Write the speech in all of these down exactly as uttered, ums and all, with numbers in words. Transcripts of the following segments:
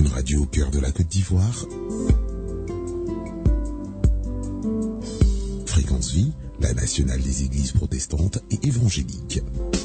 une radio au cœur de la Côte d'Ivoire. Fréquence Vie, la nationale des églises protestantes et évangéliques.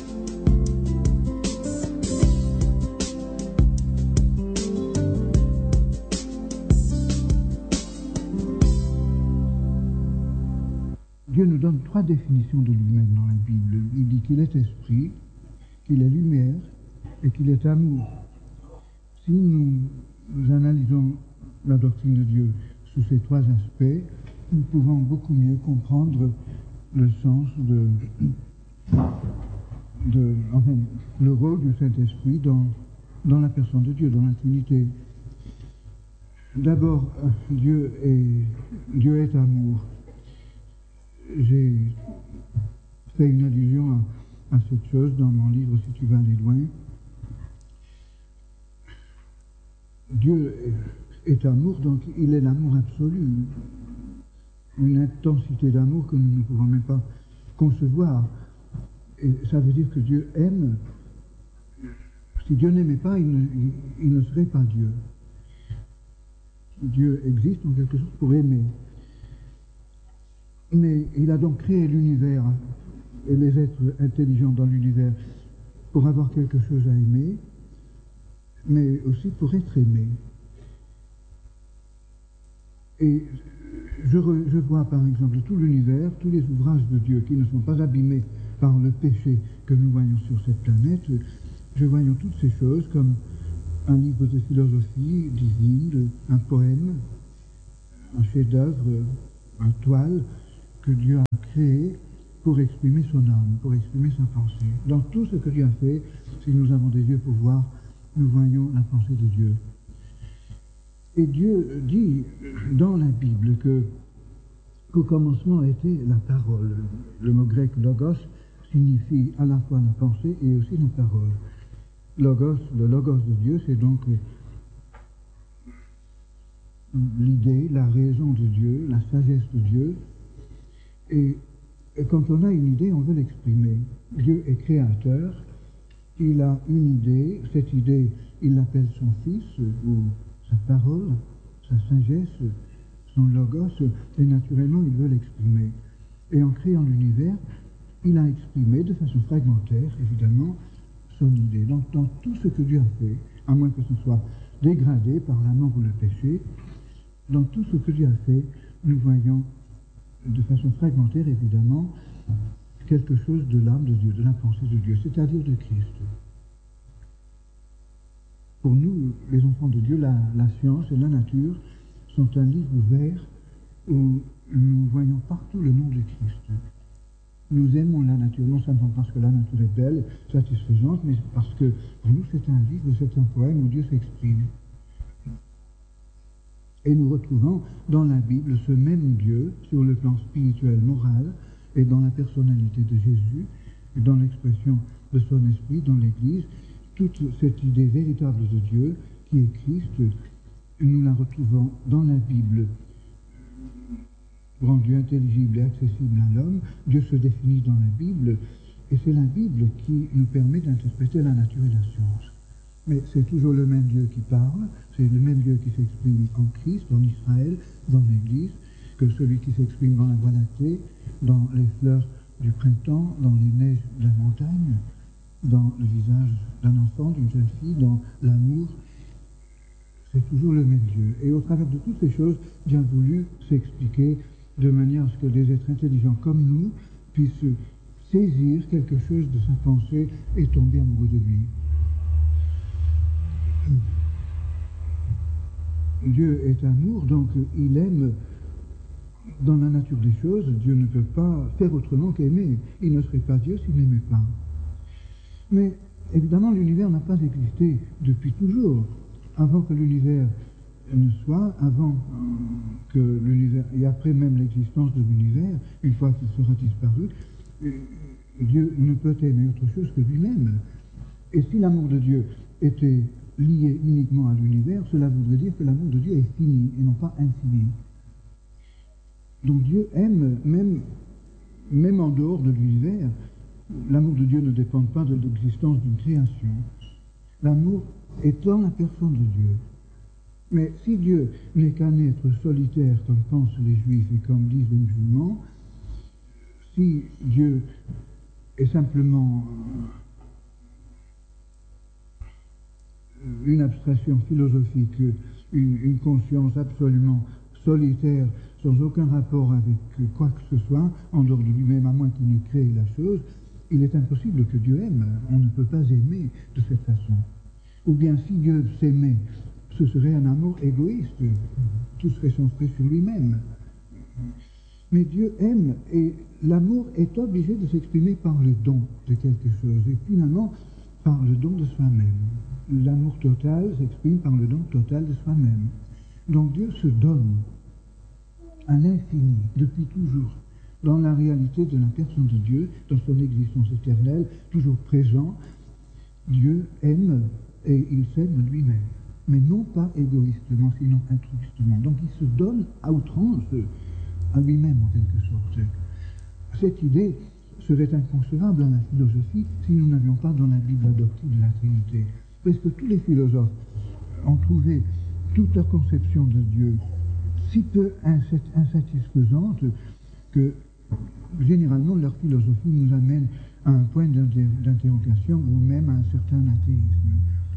Dieu nous donne trois définitions de lui-même dans la Bible. Il dit qu'il est esprit, qu'il est lumière et qu'il est amour. Si nous, nous analysons la doctrine de Dieu sous ces trois aspects, nous pouvons beaucoup mieux comprendre le sens de, de enfin, le rôle du Saint-Esprit dans, dans la personne de Dieu, dans la Trinité. D'abord, Dieu est, Dieu est amour. J'ai fait une allusion à, à cette chose dans mon livre « Si tu vas aller loin ». Dieu est, est amour, donc il est l'amour absolu. Une intensité d'amour que nous ne pouvons même pas concevoir. Et ça veut dire que Dieu aime. Si Dieu n'aimait pas, il ne, il, il ne serait pas Dieu. Dieu existe en quelque sorte pour aimer. Mais il a donc créé l'univers et les êtres intelligents dans l'univers pour avoir quelque chose à aimer, mais aussi pour être aimé. Et je, re, je vois par exemple tout l'univers, tous les ouvrages de Dieu qui ne sont pas abîmés par le péché que nous voyons sur cette planète. Je vois toutes ces choses comme un livre de philosophie divine, un poème, un chef-d'œuvre, un toile que Dieu a créé pour exprimer son âme, pour exprimer sa pensée. Dans tout ce que Dieu a fait, si nous avons des yeux pour voir, nous voyons la pensée de Dieu. Et Dieu dit dans la Bible que qu'au commencement était la parole. Le mot grec logos signifie à la fois la pensée et aussi la parole. Logos, le logos de Dieu, c'est donc l'idée, la raison de Dieu, la sagesse de Dieu. Et, et quand on a une idée, on veut l'exprimer. Dieu est créateur, il a une idée, cette idée, il l'appelle son fils, ou sa parole, sa sagesse, son logos, et naturellement, il veut l'exprimer. Et en créant l'univers, il a exprimé de façon fragmentaire, évidemment, son idée. Donc, dans tout ce que Dieu a fait, à moins que ce soit dégradé par la mort ou le péché, dans tout ce que Dieu a fait, nous voyons de façon fragmentaire, évidemment, quelque chose de l'âme de Dieu, de la pensée de Dieu, c'est-à-dire de Christ. Pour nous, les enfants de Dieu, la, la science et la nature sont un livre ouvert où nous voyons partout le nom de Christ. Nous aimons la nature, non seulement parce que la nature est belle, satisfaisante, mais parce que pour nous c'est un livre, c'est un poème où Dieu s'exprime. Et nous retrouvons dans la Bible ce même Dieu sur le plan spirituel, moral, et dans la personnalité de Jésus, et dans l'expression de son esprit, dans l'Église. Toute cette idée véritable de Dieu, qui est Christ, nous la retrouvons dans la Bible, rendue intelligible et accessible à l'homme. Dieu se définit dans la Bible, et c'est la Bible qui nous permet d'interpréter la nature et la science. Mais c'est toujours le même Dieu qui parle, c'est le même Dieu qui s'exprime en Christ, en Israël, dans l'Église, que celui qui s'exprime dans la Voie lactée, dans les fleurs du printemps, dans les neiges de la montagne, dans le visage d'un enfant, d'une jeune fille, dans l'amour. C'est toujours le même Dieu. Et au travers de toutes ces choses, Dieu a voulu s'expliquer de manière à ce que des êtres intelligents comme nous puissent saisir quelque chose de sa pensée et tomber amoureux de lui. Dieu est amour, donc il aime dans la nature des choses. Dieu ne peut pas faire autrement qu'aimer. Il ne serait pas Dieu s'il n'aimait pas. Mais évidemment, l'univers n'a pas existé depuis toujours. Avant que l'univers ne soit, avant que l'univers, et après même l'existence de l'univers, une fois qu'il sera disparu, Dieu ne peut aimer autre chose que lui-même. Et si l'amour de Dieu était lié uniquement à l'univers, cela voudrait dire que l'amour de Dieu est fini et non pas infini. Donc Dieu aime même, même en dehors de l'univers. L'amour de Dieu ne dépend pas de l'existence d'une création. L'amour est dans la personne de Dieu. Mais si Dieu n'est qu'un être solitaire, comme pensent les Juifs et comme disent les musulmans, si Dieu est simplement une abstraction philosophique, une, une conscience absolument solitaire, sans aucun rapport avec quoi que ce soit, en dehors de lui-même, à moins qu'il ne crée la chose, il est impossible que Dieu aime. On ne peut pas aimer de cette façon. Ou bien si Dieu s'aimait, ce serait un amour égoïste, tout serait centré sur lui-même. Mais Dieu aime, et l'amour est obligé de s'exprimer par le don de quelque chose, et finalement par le don de soi-même. L'amour total s'exprime par le don total de soi-même. Donc Dieu se donne à l'infini, depuis toujours, dans la réalité de la personne de Dieu, dans son existence éternelle, toujours présent. Dieu aime et il s'aime lui-même, mais non pas égoïstement, sinon altruistement. Donc il se donne à outrance à lui-même, en quelque sorte. Cette idée serait inconcevable dans la philosophie si nous n'avions pas dans la Bible la doctrine de la Trinité. Parce que tous les philosophes ont trouvé toute leur conception de Dieu si peu insatisfaisante que généralement leur philosophie nous amène à un point d'interrogation ou même à un certain athéisme.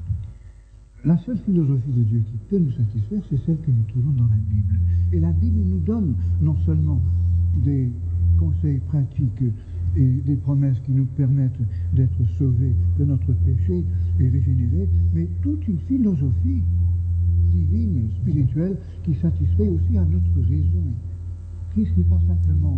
La seule philosophie de Dieu qui peut nous satisfaire, c'est celle que nous trouvons dans la Bible. Et la Bible nous donne non seulement des conseils pratiques et des promesses qui nous permettent d'être sauvés de notre péché et régénérés, mais toute une philosophie divine, spirituelle, qui satisfait aussi à notre raison. Christ n'est pas simplement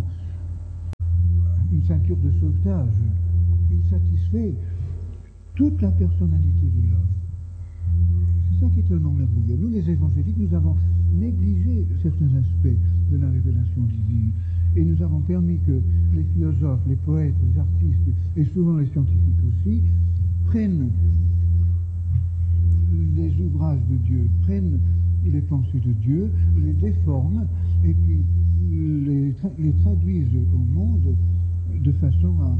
une ceinture de sauvetage, il satisfait toute la personnalité de l'homme. C'est ça qui est tellement merveilleux. Nous, les évangéliques, nous avons négligé certains aspects de la révélation divine. Et nous avons permis que les philosophes, les poètes, les artistes, et souvent les scientifiques aussi, prennent les ouvrages de Dieu, prennent les pensées de Dieu, les déforment, et puis les, tra les traduisent au monde de façon à,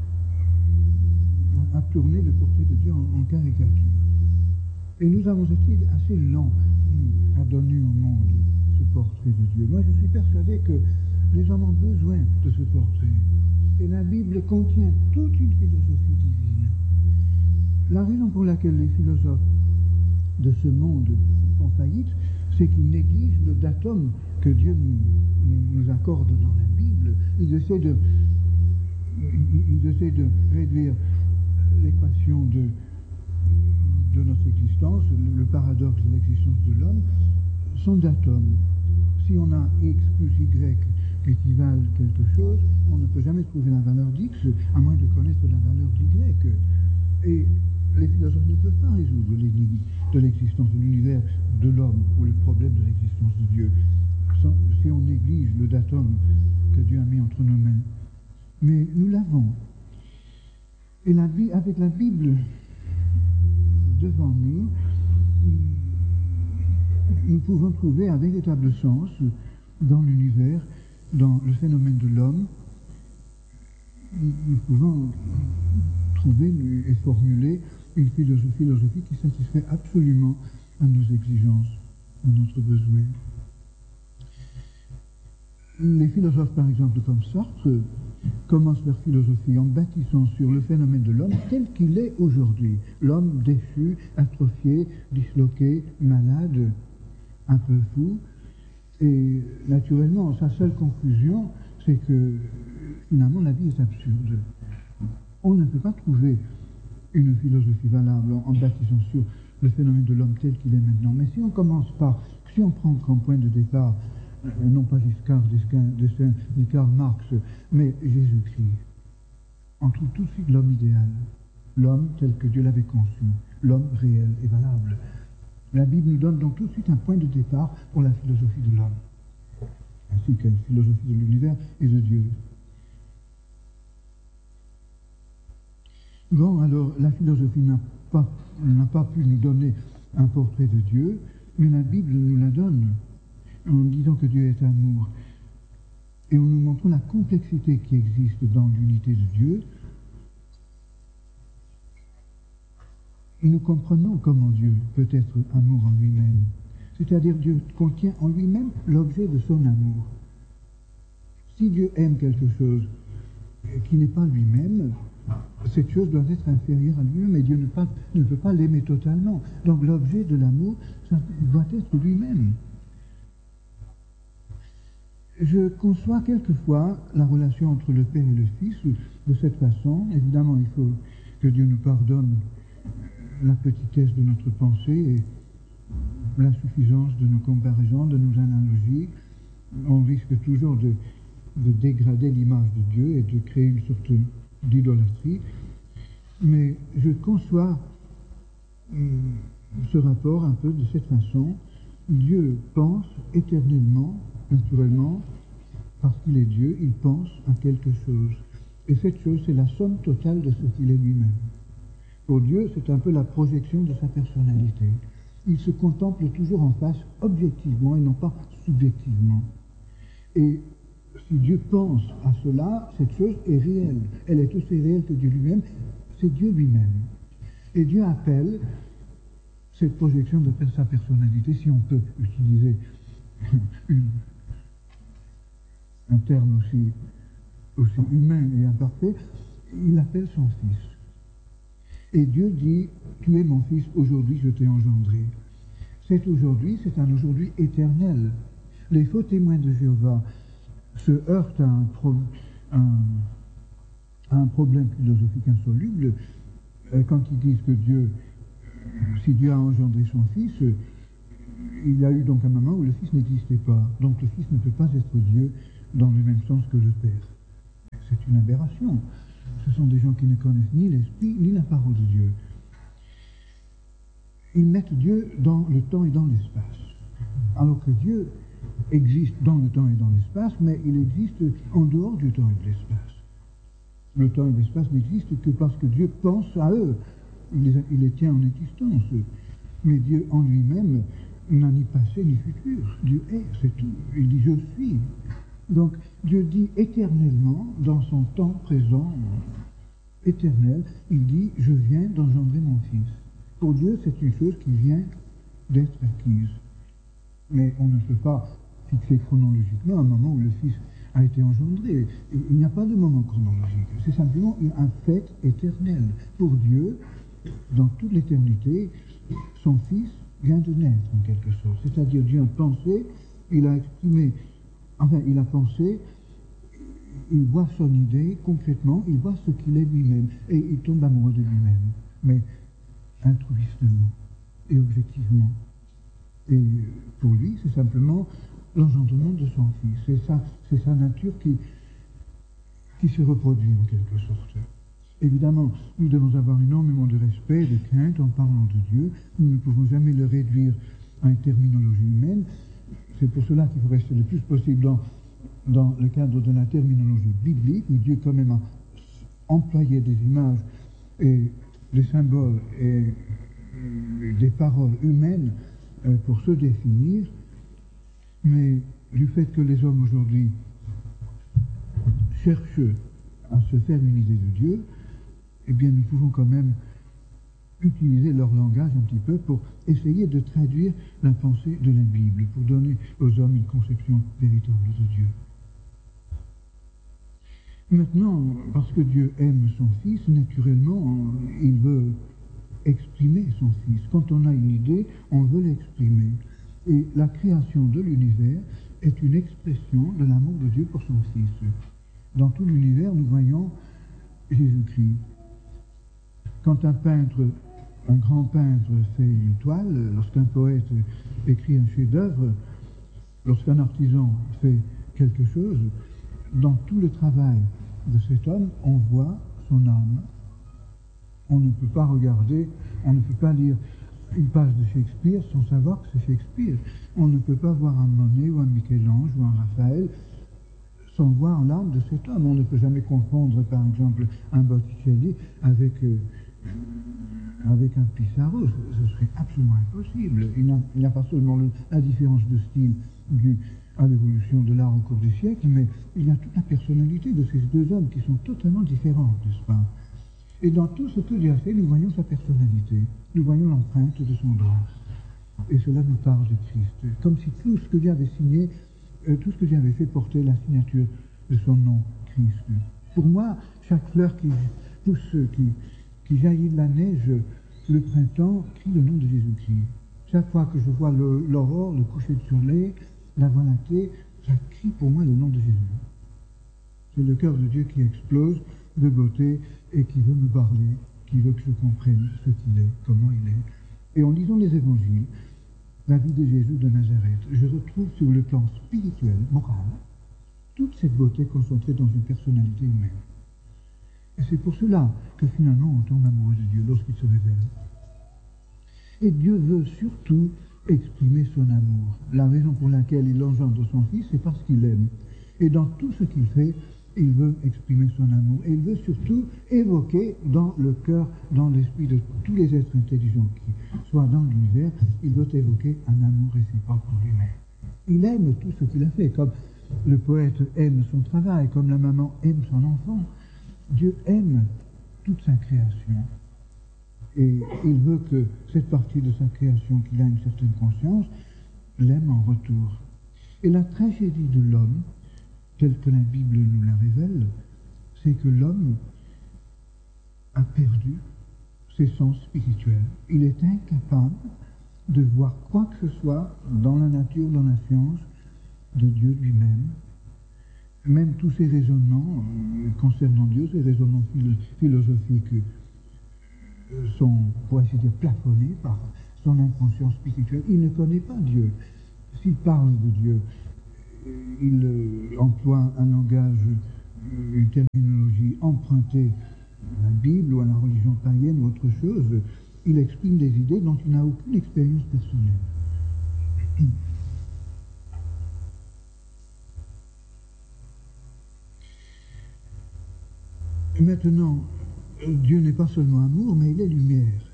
à, à tourner le portrait de Dieu en, en caricature. Et nous avons été assez lents à donner au monde ce portrait de Dieu. Moi, je suis persuadé que les hommes ont besoin de ce portrait. Et la Bible contient toute une philosophie divine. La raison pour laquelle les philosophes de ce monde font faillite, c'est qu'ils négligent le datum que Dieu nous, nous accorde dans la Bible. Ils essaient de, ils essaient de réduire l'équation de, de notre existence, le, le paradoxe de l'existence de l'homme, son datum. Si on a X plus Y qui équivalent quelque chose, on ne peut jamais trouver la valeur d'X à moins de connaître la valeur d'Y. Et les philosophes ne peuvent pas résoudre l'énigme de l'existence de l'univers, de l'homme, ou le problème de l'existence de Dieu, sans, si on néglige le datum que Dieu a mis entre nos mains. Mais nous l'avons. Et la, avec la Bible devant nous, nous pouvons trouver un véritable sens dans l'univers, dans le phénomène de l'homme. Nous pouvons trouver et formuler une philosophie qui satisfait absolument à nos exigences, à notre besoin. Les philosophes, par exemple, comme Sartre, commencent leur philosophie en bâtissant sur le phénomène de l'homme tel qu'il est aujourd'hui. L'homme déchu, atrophié, disloqué, malade, un peu fou. Et naturellement, sa seule conclusion, c'est que finalement la vie est absurde. On ne peut pas trouver une philosophie valable en, en bâtissant sur le phénomène de l'homme tel qu'il est maintenant. Mais si on commence par, si on prend comme point de départ, euh, non pas Giscard d'Estaing ni Karl Marx, mais Jésus-Christ, on trouve tout de suite l'homme idéal, l'homme tel que Dieu l'avait conçu, l'homme réel et valable. La Bible nous donne donc tout de suite un point de départ pour la philosophie de l'homme, ainsi qu'une philosophie de l'univers et de Dieu. Bon, alors, la philosophie n'a pas, n'a pas pu nous donner un portrait de Dieu, mais la Bible nous la donne, en disant que Dieu est amour, et en nous montrant la complexité qui existe dans l'unité de Dieu. Nous comprenons comment Dieu peut être amour en lui-même. C'est-à-dire Dieu contient en lui-même l'objet de son amour. Si Dieu aime quelque chose qui n'est pas lui-même, cette chose doit être inférieure à lui-même, et Dieu ne, pas, ne peut pas l'aimer totalement. Donc l'objet de l'amour, ça doit être lui-même. Je conçois quelquefois la relation entre le Père et le Fils de cette façon. Évidemment, il faut que Dieu nous pardonne la petitesse de notre pensée et l'insuffisance de nos comparaisons, de nos analogies. On risque toujours de, de dégrader l'image de Dieu et de créer une sorte d'idolâtrie. Mais je conçois hum, ce rapport un peu de cette façon. Dieu pense éternellement, naturellement, parce qu'il est Dieu, il pense à quelque chose. Et cette chose, c'est la somme totale de ce qu'il est lui-même. Pour Dieu, c'est un peu la projection de sa personnalité. Il se contemple toujours en face, objectivement et non pas subjectivement. Et si Dieu pense à cela, cette chose est réelle. Elle est aussi réelle que Dieu lui-même. C'est Dieu lui-même. Et Dieu appelle cette projection de sa personnalité, si on peut utiliser une, un terme aussi, aussi humain et imparfait, il appelle son Fils. Et Dieu dit, tu es mon Fils, aujourd'hui je t'ai engendré. Cet aujourd'hui, c'est un aujourd'hui éternel. Les faux témoins de Jéhovah se heurtent à un, pro, un, à un problème philosophique insoluble euh, quand ils disent que Dieu, si Dieu a engendré son Fils, euh, il y a eu donc un moment où le Fils n'existait pas. Donc le Fils ne peut pas être Dieu dans le même sens que le Père. C'est une aberration. Ce sont des gens qui ne connaissent ni l'Esprit, ni la parole de Dieu. Ils mettent Dieu dans le temps et dans l'espace. Alors que Dieu existe dans le temps et dans l'espace, mais il existe en dehors du temps et de l'espace. Le temps et l'espace n'existent que parce que Dieu pense à eux. Il les, il les tient en existence. Mais Dieu en lui-même n'a ni passé ni futur. Dieu est, c'est tout. Il dit « je suis ». Donc Dieu dit éternellement, dans son temps présent éternel, il dit « je viens d'engendrer mon Fils ». Pour Dieu, c'est une chose qui vient d'être acquise. Mais on ne peut pas fixer chronologiquement un moment où le Fils a été engendré. Il n'y a pas de moment chronologique. C'est simplement un fait éternel. Pour Dieu, dans toute l'éternité, son Fils vient de naître en quelque sorte. C'est-à-dire Dieu a pensé, il a exprimé, enfin il a pensé, il voit son idée concrètement, il voit ce qu'il est lui-même et il tombe amoureux de lui-même. Mais altruistement et objectivement. Et pour lui, c'est simplement l'engendrement de son Fils. C'est sa, c'est sa nature qui, qui se reproduit en quelque sorte. Évidemment, nous devons avoir énormément de respect, de crainte en parlant de Dieu. Nous ne pouvons jamais le réduire à une terminologie humaine. C'est pour cela qu'il faut rester le plus possible dans, dans le cadre de la terminologie biblique, où Dieu quand même a employé des images et des symboles et des paroles humaines euh, pour se définir, mais du fait que les hommes aujourd'hui cherchent à se faire une idée de Dieu, eh bien nous pouvons quand même utiliser leur langage un petit peu pour essayer de traduire la pensée de la Bible, pour donner aux hommes une conception véritable de Dieu. Maintenant, parce que Dieu aime son Fils, naturellement, il veut exprimer son Fils. Quand on a une idée, on veut l'exprimer. Et la création de l'univers est une expression de l'amour de Dieu pour son Fils. Dans tout l'univers, nous voyons Jésus-Christ. Quand un peintre, un grand peintre fait une toile, lorsqu'un poète écrit un chef-d'œuvre, lorsqu'un artisan fait quelque chose, dans tout le travail de cet homme, on voit son âme. On ne peut pas regarder, on ne peut pas lire une page de Shakespeare sans savoir que c'est Shakespeare. On ne peut pas voir un Monet ou un Michel-Ange ou un Raphaël sans voir l'âme de cet homme. On ne peut jamais confondre, par exemple, un Botticelli avec, euh, avec un Pissarro. Ce, ce serait absolument impossible. Il n'y a, a pas seulement le, la différence de style due à l'évolution de l'art au cours des siècles, mais il y a toute la personnalité de ces deux hommes qui sont totalement différents, n'est-ce pas? Et dans tout ce que Dieu a fait, nous voyons sa personnalité, nous voyons l'empreinte de son doigt. Et cela nous parle de Christ, comme si tout ce que Dieu avait signé, euh, tout ce que Dieu avait fait portait la signature de son nom, Christ. Pour moi, chaque fleur qui pousse, qui, qui jaillit de la neige, le printemps, crie le nom de Jésus-Christ. Chaque fois que je vois le, l'aurore, le coucher de soleil, la voie lactée, ça crie pour moi le nom de Jésus. C'est le cœur de Dieu qui explose de beauté et qui veut me parler, qui veut que je comprenne ce qu'il est, comment il est. Et en lisant les évangiles, la vie de Jésus de Nazareth, je retrouve sur le plan spirituel, moral, toute cette beauté concentrée dans une personnalité humaine. Et c'est pour cela que finalement on tombe amoureux de Dieu lorsqu'il se révèle. Et Dieu veut surtout exprimer son amour. La raison pour laquelle il engendre son Fils, c'est parce qu'il aime. Et dans tout ce qu'il fait, il veut exprimer son amour. Et il veut surtout évoquer dans le cœur, dans l'esprit de tous les êtres intelligents qui soient dans l'univers, il veut évoquer un amour réciproque pour lui-même. Il aime tout ce qu'il a fait, comme le poète aime son travail, comme la maman aime son enfant. Dieu aime toute sa création. Et il veut que cette partie de sa création, qu'il a une certaine conscience, l'aime en retour. Et la tragédie de l'homme, telle que la Bible nous la révèle, c'est que l'homme a perdu ses sens spirituels. Il est incapable de voir quoi que ce soit dans la nature, dans la science, de Dieu lui-même. Même tous ces raisonnements euh, concernant Dieu, ces raisonnements philo- philosophiques, euh, sont, pour ainsi dire, plafonnés par son inconscience spirituelle. Il ne connaît pas Dieu. S'il parle de Dieu, euh, il euh, emploie un langage, euh, une terminologie empruntée à la Bible ou à la religion païenne ou autre chose. Il exprime des idées dont il n'a aucune expérience personnelle. Et maintenant, Dieu n'est pas seulement amour, mais il est lumière.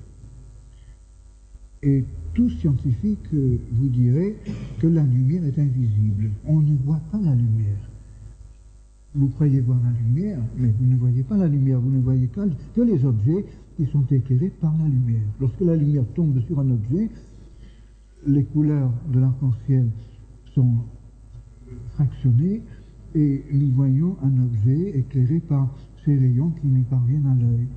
Et tout scientifique vous dirait que la lumière est invisible. On ne voit pas la lumière. Vous croyez voir la lumière, mais vous ne voyez pas la lumière. Vous ne voyez que, que les objets qui sont éclairés par la lumière. Lorsque la lumière tombe sur un objet, les couleurs de l'arc-en-ciel sont fractionnées et nous voyons un objet éclairé par ces rayons qui nous parviennent à l'œil.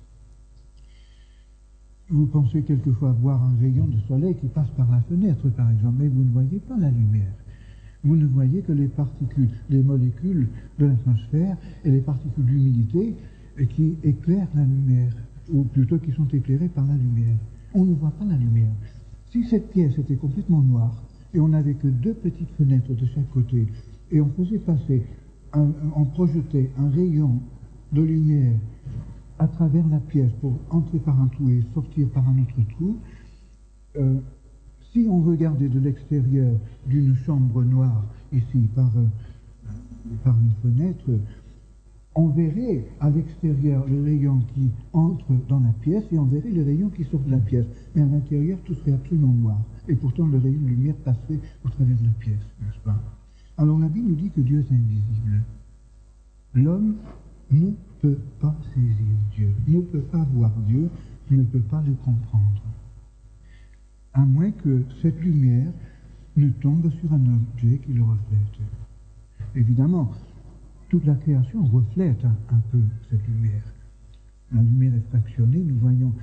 Vous pensez quelquefois voir un rayon de soleil qui passe par la fenêtre, par exemple, mais vous ne voyez pas la lumière. Vous ne voyez que les particules, les molécules de l'atmosphère et les particules d'humidité qui éclairent la lumière, ou plutôt qui sont éclairées par la lumière. On ne voit pas la lumière. Si cette pièce était complètement noire et on n'avait que deux petites fenêtres de chaque côté et on faisait passer, un, on projetait un rayon de lumière à travers la pièce pour entrer par un trou et sortir par un autre trou, euh, si on regardait de l'extérieur d'une chambre noire, ici, par, euh, par une fenêtre, on verrait à l'extérieur les rayons qui entrent dans la pièce et on verrait les rayons qui sortent de la pièce. Mais à l'intérieur, tout serait absolument noir. Et pourtant, le rayon de lumière passerait au travers de la pièce, n'est-ce pas? Alors la Bible nous dit que Dieu est invisible. L'homme ne peut pas saisir Dieu, ne peut pas voir Dieu, ne peut pas le comprendre. À moins que cette lumière ne tombe sur un objet qui le reflète. Évidemment, toute la création reflète un, un peu cette lumière. La lumière est fractionnée, nous voyons,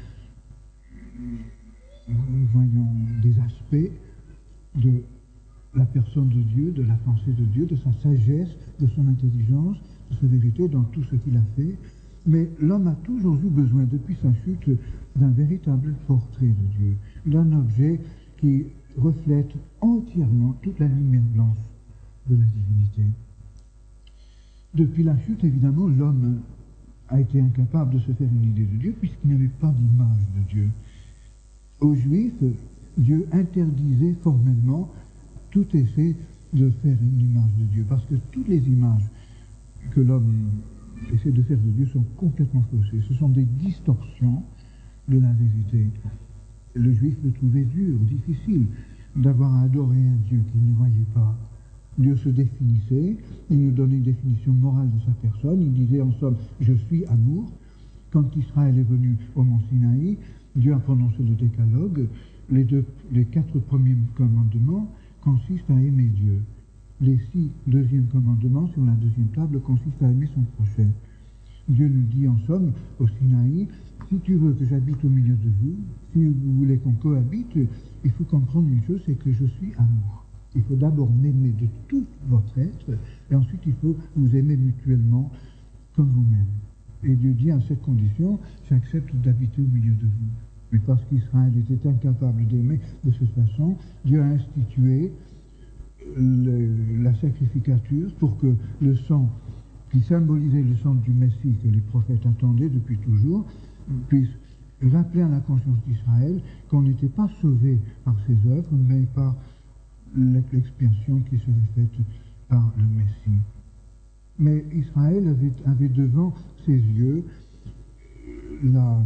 nous voyons des aspects de la personne de Dieu, de la pensée de Dieu, de sa sagesse, de son intelligence, de sa vérité dans tout ce qu'il a fait. Mais l'homme a toujours eu besoin, depuis sa chute, d'un véritable portrait de Dieu, d'un objet qui reflète entièrement toute la lumière blanche de la divinité. Depuis la chute, évidemment, l'homme a été incapable de se faire une idée de Dieu puisqu'il n'y avait pas d'image de Dieu. Aux Juifs, Dieu interdisait formellement tout essai de faire une image de Dieu, parce que toutes les images que l'homme essaie de faire de Dieu sont complètement faussées. Ce sont des distorsions de la vérité. Le Juif le trouvait dur, difficile, d'avoir à adorer un Dieu qu'il ne voyait pas. Dieu se définissait, il nous donnait une définition morale de sa personne, il disait en somme « je suis amour ». Quand Israël est venu au mont Sinaï, Dieu a prononcé le décalogue, les, deux, les quatre premiers commandements consistent à aimer Dieu. Les six deuxièmes commandements sur la deuxième table consistent à aimer son prochain. Dieu nous dit en somme au Sinaï, si tu veux que j'habite au milieu de vous, si vous voulez qu'on cohabite, il faut comprendre une chose, c'est que je suis amour. Il faut d'abord m'aimer de tout votre être, et ensuite il faut vous aimer mutuellement comme vous-même. Et Dieu dit à cette condition, j'accepte d'habiter au milieu de vous. Mais parce qu'Israël était incapable d'aimer de cette façon, Dieu a institué le, la sacrificature pour que le sang qui symbolisait le sang du Messie que les prophètes attendaient depuis toujours, puisse rappeler à la conscience d'Israël qu'on n'était pas sauvé par ses œuvres, mais par l'expiation qui serait faite par le Messie. Mais Israël avait, avait devant ses yeux la,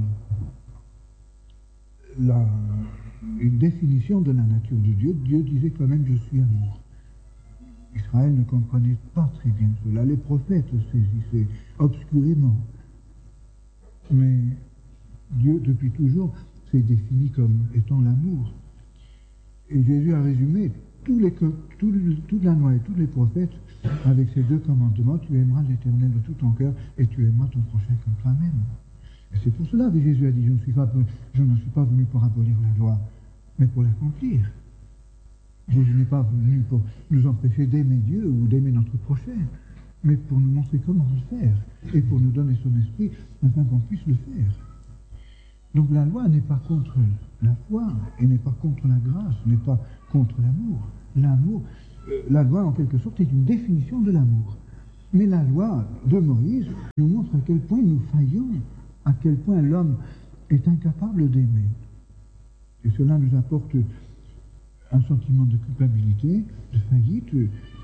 la, une définition de la nature de Dieu. Dieu disait quand même « je suis amour ». Israël ne comprenait pas très bien cela. Les prophètes saisissaient obscurément. Mais Dieu, depuis toujours, s'est défini comme étant l'amour. Et Jésus a résumé tous les, tout, toute la loi et tous les prophètes avec ces deux commandements. Tu aimeras l'Éternel de tout ton cœur et tu aimeras ton prochain comme toi-même. Et c'est pour cela que Jésus a dit, je ne suis pas, je ne suis pas venu pour abolir la loi, mais pour l'accomplir. Jésus n'est pas venu pour nous empêcher d'aimer Dieu ou d'aimer notre prochain, mais pour nous montrer comment le faire et pour nous donner son esprit afin qu'on puisse le faire. Donc la loi n'est pas contre la foi et n'est pas contre la grâce, n'est pas contre l'amour. L'amour, euh, la loi en quelque sorte est une définition de l'amour. Mais la loi de Moïse nous montre à quel point nous faillons, à quel point l'homme est incapable d'aimer. Et cela nous apporte un sentiment de culpabilité, de faillite.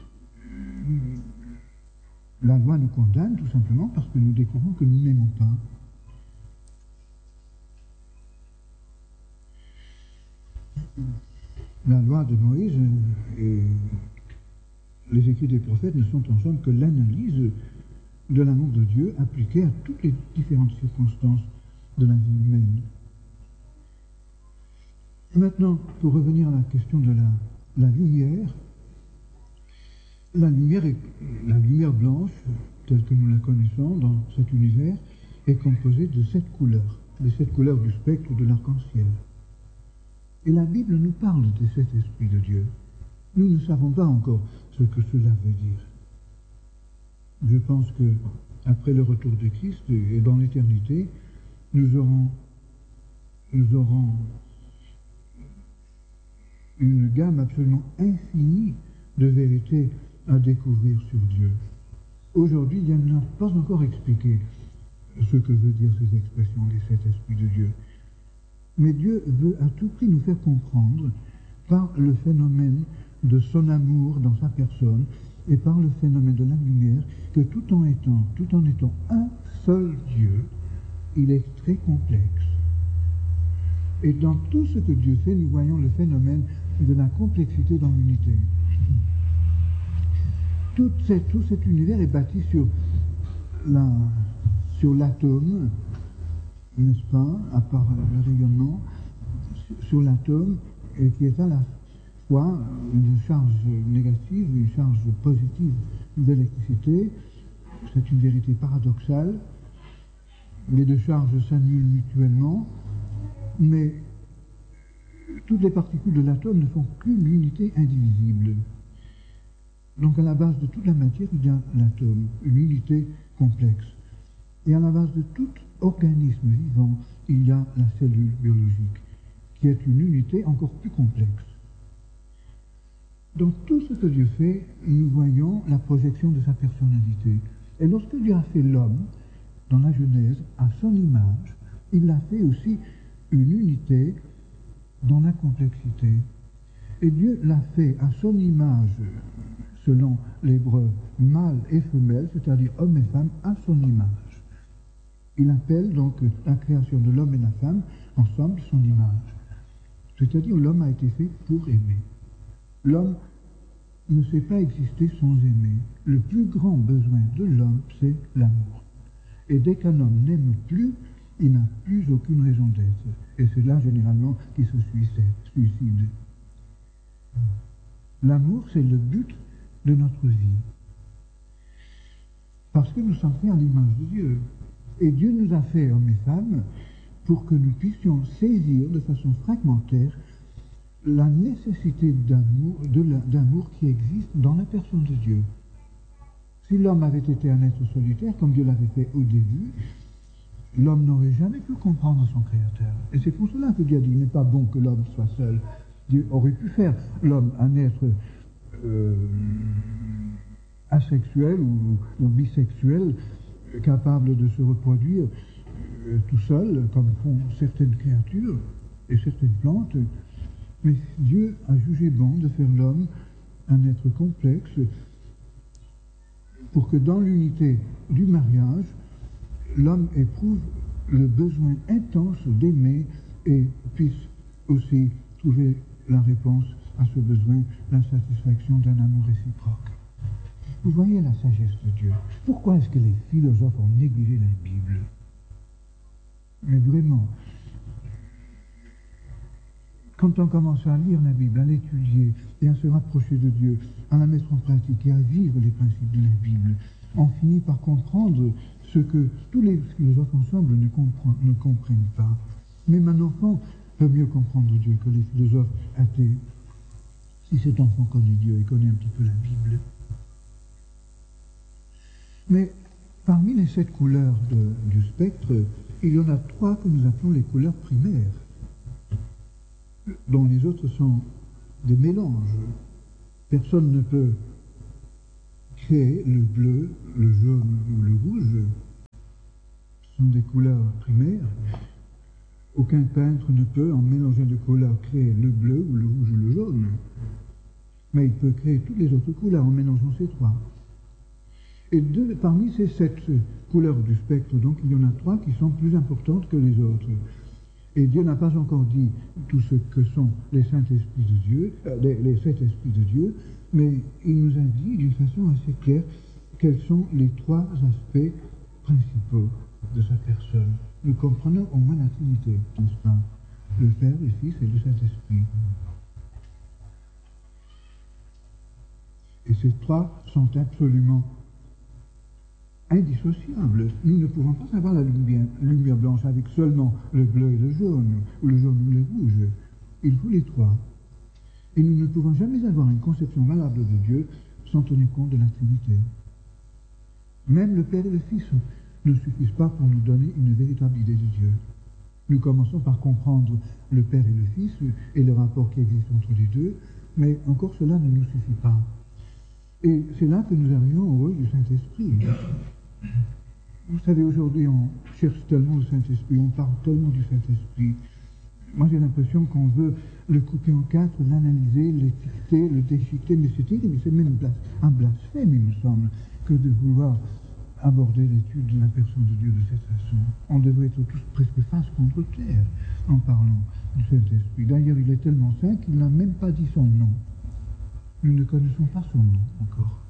La loi nous condamne tout simplement parce que nous découvrons que nous n'aimons pas. La loi de Moïse et les écrits des prophètes ne sont en somme que l'analyse de l'amour de Dieu appliqué à toutes les différentes circonstances de la vie humaine. Maintenant, pour revenir à la question de la, la lumière, la lumière, est, la lumière blanche, telle que nous la connaissons dans cet univers, est composée de sept couleurs, les sept couleurs du spectre de l'arc-en-ciel. Et la Bible nous parle de cet esprit de Dieu. Nous ne savons pas encore ce que cela veut dire. Je pense que après le retour de Christ et dans l'éternité, nous aurons, nous aurons une gamme absolument infinie de vérités à découvrir sur Dieu. Aujourd'hui, il n'y a pas encore expliqué ce que veut dire ces expressions, les sept esprits de Dieu. Mais Dieu veut à tout prix nous faire comprendre, par le phénomène de son amour dans sa personne et par le phénomène de la lumière, que tout en étant, tout en étant un seul Dieu, il est très complexe. Et dans tout ce que Dieu fait, nous voyons le phénomène de la complexité dans l'unité. Tout, tout cet univers est bâti sur la, sur l'atome, n'est-ce pas, à part le rayonnement, sur l'atome, et qui est à la fois une charge négative, une charge positive d'électricité. C'est une vérité paradoxale. Les deux charges s'annulent mutuellement, mais toutes les particules de l'atome ne font qu'une unité indivisible. Donc à la base de toute la matière, il y a l'atome, une unité complexe. Et à la base de tout organisme vivant, il y a la cellule biologique, qui est une unité encore plus complexe. Dans tout ce que Dieu fait, nous voyons la projection de sa personnalité. Et lorsque Dieu a fait l'homme, dans la Genèse, à son image, il a fait aussi une unité dans la complexité. Et Dieu l'a fait à son image, selon l'hébreu, mâle et femelle, c'est-à-dire homme et femme, à son image. Il appelle donc la création de l'homme et la femme ensemble son image. C'est-à-dire l'homme a été fait pour aimer. L'homme ne sait pas exister sans aimer. Le plus grand besoin de l'homme, c'est l'amour. Et dès qu'un homme n'aime plus, il n'a plus aucune raison d'être. Et c'est là, généralement, qu'il se suicide. L'amour, c'est le but de notre vie. Parce que nous sommes faits à l'image de Dieu. Et Dieu nous a fait, hommes et femmes, pour que nous puissions saisir de façon fragmentaire la nécessité d'amour, de la, d'amour qui existe dans la personne de Dieu. Si l'homme avait été un être solitaire, comme Dieu l'avait fait au début, l'homme n'aurait jamais pu comprendre son Créateur. Et c'est pour cela que Dieu a dit, il n'est pas bon que l'homme soit seul. Dieu aurait pu faire l'homme un être euh, asexuel ou, ou bisexuel, capable de se reproduire euh, tout seul, comme font certaines créatures et certaines plantes. Mais Dieu a jugé bon de faire l'homme un être complexe pour que dans l'unité du mariage, l'homme éprouve le besoin intense d'aimer et puisse aussi trouver la réponse à ce besoin, la satisfaction d'un amour réciproque. Vous voyez la sagesse de Dieu. Pourquoi est-ce que les philosophes ont négligé la Bible? Mais vraiment, quand on commence à lire la Bible, à l'étudier et à se rapprocher de Dieu, à la mettre en pratique et à vivre les principes de la Bible, on finit par comprendre ce que tous les philosophes ensemble ne, ne comprennent pas. Même un enfant peut mieux comprendre Dieu que les philosophes athées, si cet enfant connaît Dieu et connaît un petit peu la Bible. Mais parmi les sept couleurs de, du spectre, il y en a trois que nous appelons les couleurs primaires, dont les autres sont des mélanges. Personne ne peut créer le bleu, le jaune ou le rouge. Ce sont des couleurs primaires. Aucun peintre ne peut, en mélangeant de couleurs, créer le bleu ou le rouge ou le jaune. Mais il peut créer toutes les autres couleurs en mélangeant ces trois. Et deux, parmi ces sept couleurs du spectre, donc, il y en a trois qui sont plus importantes que les autres. Et Dieu n'a pas encore dit tout ce que sont les Saint-Esprits de Dieu, euh, les, les sept esprits de Dieu, mais il nous a dit d'une façon assez claire quels sont les trois aspects principaux de sa personne. Nous comprenons au moins la Trinité, n'est-ce pas? Le Père, le Fils et le Saint-Esprit. Et ces trois sont absolument indissociables. Nous ne pouvons pas avoir la lumière, lumière blanche avec seulement le bleu et le jaune, ou le jaune ou le rouge. Il faut les trois. Et nous ne pouvons jamais avoir une conception valable de Dieu sans tenir compte de la Trinité. Même le Père et le Fils ne suffisent pas pour nous donner une véritable idée de Dieu. Nous commençons par comprendre le Père et le Fils et le rapport qui existe entre les deux, mais encore cela ne nous suffit pas. Et c'est là que nous arrivons au rôle du Saint-Esprit. Vous savez, aujourd'hui, on cherche tellement le Saint-Esprit, on parle tellement du Saint-Esprit. Moi, j'ai l'impression qu'on veut le couper en quatre, l'analyser, l'étiqueter, le déchiqueter, mais c'est terrible, c'est même un blasphème, il me semble, que de vouloir aborder l'étude de la personne de Dieu de cette façon. On devrait être tous presque face contre terre en parlant du Saint-Esprit. D'ailleurs, il est tellement saint qu'il n'a même pas dit son nom. Nous ne connaissons pas son nom encore.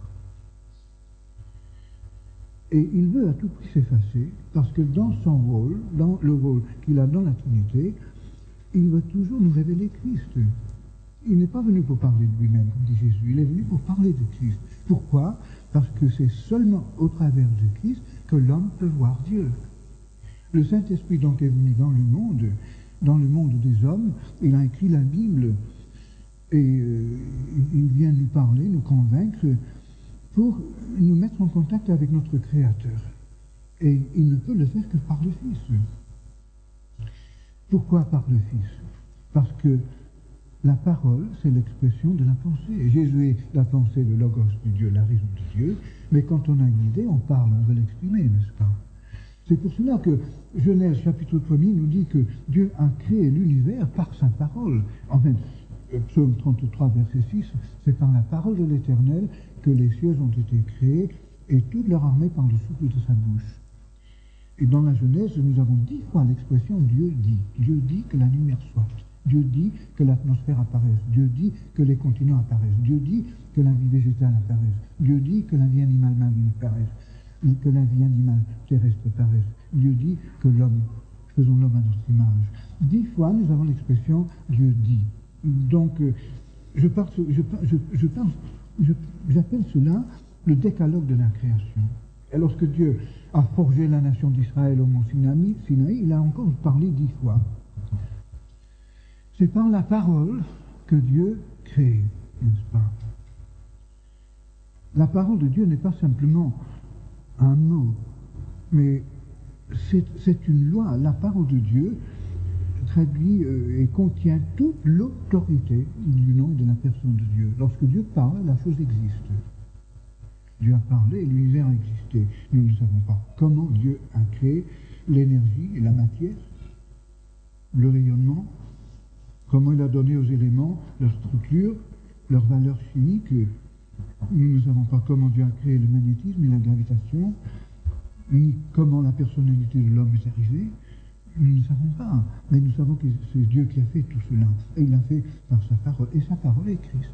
Et il veut à tout prix s'effacer, parce que dans son rôle, dans le rôle qu'il a dans la Trinité, il veut toujours nous révéler Christ. Il n'est pas venu pour parler de lui-même, comme dit Jésus, il est venu pour parler de Christ. Pourquoi? Parce que c'est seulement au travers de Christ que l'homme peut voir Dieu. Le Saint-Esprit donc est venu dans le monde, dans le monde des hommes, il a écrit la Bible, et euh, il vient nous parler, nous convaincre, pour nous mettre en contact avec notre Créateur. Et il ne peut le faire que par le Fils. Pourquoi par le Fils? Parce que la parole, c'est l'expression de la pensée. Jésus est la pensée, le logos de Dieu, la raison de Dieu, mais quand on a une idée, on parle, on veut l'exprimer, n'est-ce pas? C'est pour cela que Genèse chapitre premier nous dit que Dieu a créé l'univers par sa parole. Enfin, Psaume trente-trois, verset six, c'est par la parole de l'Éternel que les cieux ont été créés et toute leur armée par le souffle de sa bouche. Et dans la Genèse, nous avons dix fois l'expression Dieu dit. Dieu dit que la lumière soit. Dieu dit que l'atmosphère apparaisse. Dieu dit que les continents apparaissent. Dieu dit que la vie végétale apparaisse. Dieu dit que la vie animale marine apparaisse. Que la vie animale terrestre apparaisse. Dieu dit que l'homme faisons l'homme à notre image. Dix fois, nous avons l'expression Dieu dit. Donc, euh, je parle, je, je, je parle, je, j'appelle cela le décalogue de la création. Et lorsque Dieu a forgé la nation d'Israël au mont Sinaï, Sinaï, il a encore parlé dix fois. C'est par la parole que Dieu crée, n'est-ce pas? La parole de Dieu n'est pas simplement un mot, mais c'est, c'est une loi. La parole de Dieu traduit euh, et contient toute l'autorité du nom et de la personne de Dieu. Lorsque Dieu parle, la chose existe. Dieu a parlé et l'univers a existé. Nous ne savons pas comment Dieu a créé l'énergie et la matière, le rayonnement, comment il a donné aux éléments leur structure, leur valeur chimique. Nous ne savons pas comment Dieu a créé le magnétisme et la gravitation, ni comment la personnalité de l'homme est arrivée. Nous ne savons pas, mais nous savons que c'est Dieu qui a fait tout cela. Et il l'a fait par sa parole. Et sa parole est Christ.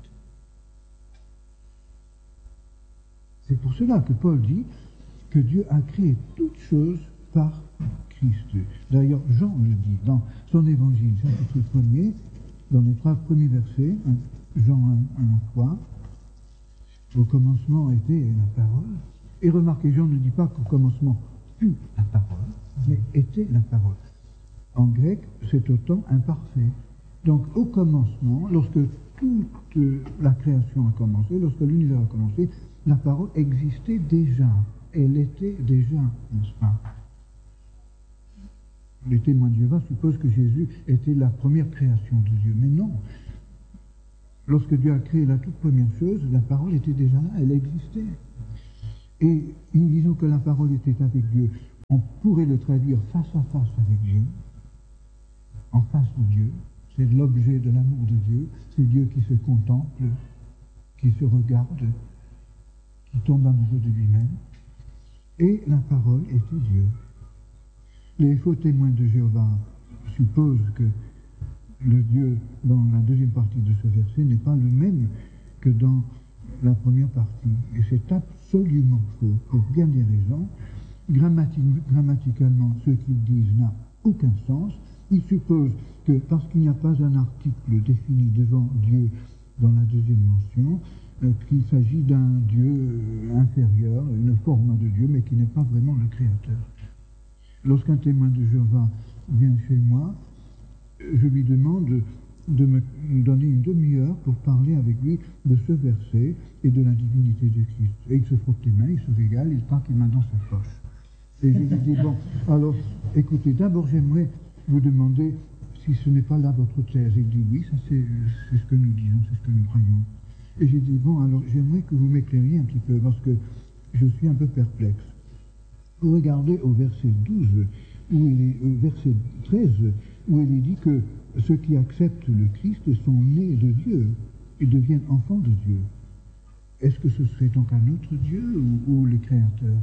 C'est pour cela que Paul dit que Dieu a créé toutes choses par Christ. D'ailleurs, Jean le dit dans son évangile, chapitre premier, dans les trois premiers versets, Jean un, un, trois, au commencement était la parole. Et remarquez, Jean ne dit pas qu'au commencement fut la parole, mais était la parole. En grec, c'est autant imparfait. Donc, au commencement, lorsque toute la création a commencé, lorsque l'univers a commencé, la parole existait déjà. Elle était déjà, n'est-ce pas? Les témoins de Jéhovah supposent que Jésus était la première création de Dieu. Mais non. Lorsque Dieu a créé la toute première chose, la parole était déjà là, elle existait. Et nous disons que la parole était avec Dieu. On pourrait le traduire face à face avec Dieu, en face de Dieu. C'est l'objet de l'amour de Dieu. C'est Dieu qui se contemple, qui se regarde, qui tombe amoureux de lui-même. Et la parole était Dieu. Les faux témoins de Jéhovah supposent que le Dieu dans la deuxième partie de ce verset n'est pas le même que dans la première partie. Et c'est absolument faux, pour bien des raisons. Grammati- grammaticalement, ce qu'ils disent n'a aucun sens. Ils supposent que parce qu'il n'y a pas un article défini devant Dieu dans la deuxième mention, euh, qu'il s'agit d'un Dieu inférieur, une forme de Dieu, mais qui n'est pas vraiment le Créateur. Lorsqu'un témoin de Jéhovah vient chez moi, je lui demande de me donner une demi-heure pour parler avec lui de ce verset et de la divinité de Christ. Et il se frotte les mains, il se régale, il pack les mains dans sa poche. Et je lui dis, bon, alors, écoutez, d'abord j'aimerais vous demander si ce n'est pas là votre thèse. Il dit, oui, ça c'est, c'est ce que nous disons, c'est ce que nous croyons. Et j'ai dit, bon, alors j'aimerais que vous m'éclairiez un petit peu, parce que je suis un peu perplexe. Vous regardez au verset douze, où il est, au verset treize, où il est dit que ceux qui acceptent le Christ sont nés de Dieu et deviennent enfants de Dieu. Est-ce que ce serait donc un autre Dieu ou, ou le Créateur?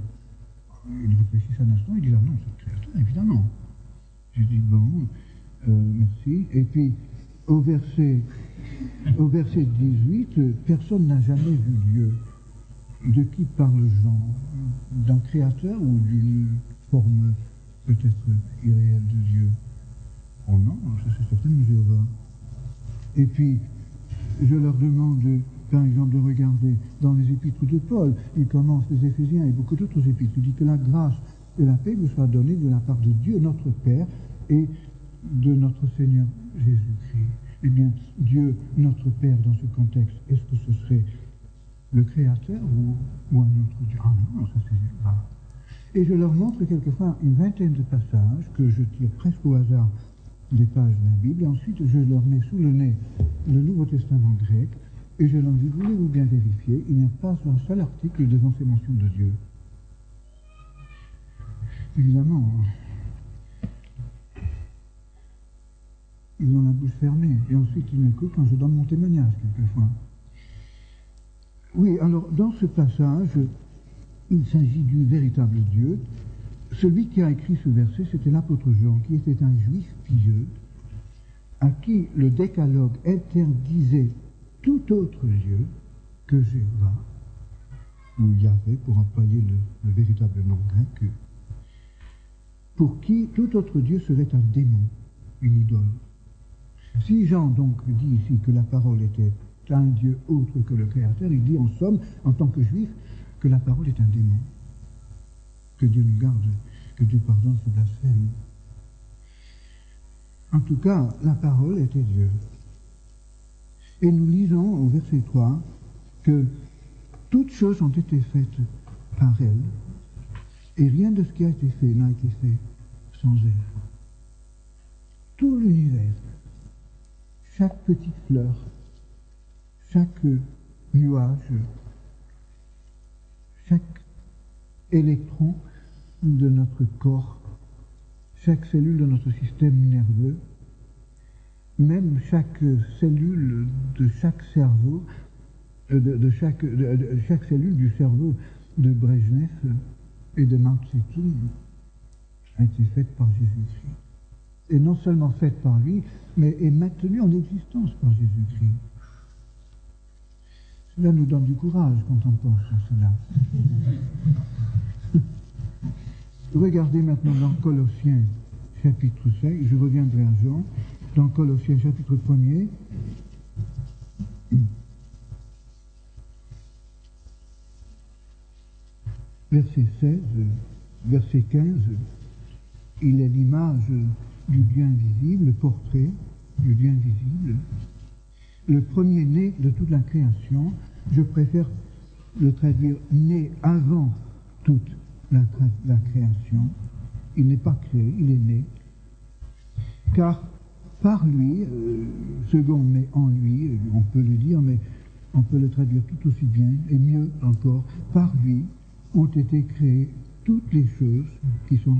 Il réfléchit un instant, il dit, ah non, c'est le Créateur, évidemment. J'ai dit, bon, euh, merci. Et puis, au verset, au verset dix-huit, personne n'a jamais vu Dieu. De qui parle Jean? D'un créateur ou d'une forme peut-être irréelle de Dieu? Oh non, ça c'est certainement Jéhovah. Et puis, je leur demande, par exemple, de regarder dans les épîtres de Paul. Il commence les Éphésiens et beaucoup d'autres épîtres. Il dit que la grâce et la paix vous soient données de la part de Dieu, notre Père, et de notre Seigneur Jésus-Christ. Eh bien, Dieu, notre Père, dans ce contexte, est-ce que ce serait le Créateur ou, ou un autre Dieu? Ah non, ça c'est Jéhovah. Et je leur montre quelquefois une vingtaine de passages que je tire presque au hasard des pages de la Bible, et ensuite je leur mets sous le nez le Nouveau Testament grec, et je leur dis, voulez-vous bien vérifier, il n'y a pas un seul article devant ces mentions de Dieu. Évidemment, ils ont la bouche fermée, et ensuite ils m'écoutent quand je donne mon témoignage, quelquefois. Oui, alors, dans ce passage, il s'agit du véritable Dieu. Celui qui a écrit ce verset, c'était l'apôtre Jean, qui était un juif pieux, à qui le décalogue interdisait tout autre Dieu que Jéhovah, ou Yahvé, pour employer le, le véritable nom grec. pour qui tout autre Dieu serait un démon, une idole. Si Jean donc dit ici que la parole était un Dieu autre que le Créateur, il dit en somme, en tant que juif, que la parole est un démon. Que Dieu nous garde, que Dieu pardonne ce blasphème. En tout cas, la parole était Dieu. Et nous lisons au verset trois que toutes choses ont été faites par elle, et rien de ce qui a été fait n'a été fait sans elle. Tout l'univers, chaque petite fleur, chaque nuage, chaque électron de notre corps, chaque cellule de notre système nerveux, même chaque cellule de chaque cerveau, de, de, chaque, de, de chaque cellule du cerveau de Brejnev et de Mao Tse-tung a été faite par Jésus-Christ. Et non seulement faite par lui, mais est maintenue en existence par Jésus-Christ. Cela nous donne du courage quand on pense à cela. Regardez maintenant dans Colossiens chapitre cinq, je reviendrai à Jean, dans Colossiens chapitre premier, verset seize, verset quinze, il est l'image du bien visible, le portrait du bien visible, le premier-né de toute la création. Je préfère le traduire né avant toute la, la création. Il n'est pas créé, il est né. Car par lui, euh, second mais en lui, on peut le dire, mais on peut le traduire tout aussi bien, et mieux encore, par lui ont été créées toutes les choses qui sont